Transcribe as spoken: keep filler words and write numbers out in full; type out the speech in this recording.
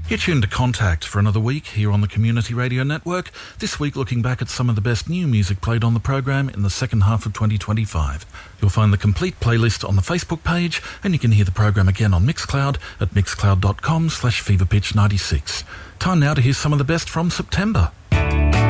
You're tuned to Contact for another week here on the Community Radio Network. This week looking back at some of the best new music played on the program in the second half of twenty twenty-five. You'll find the complete playlist on the Facebook page, and you can hear the program again on Mixcloud at mixcloud.com slash feverpitch96. Time now to hear some of the best from September.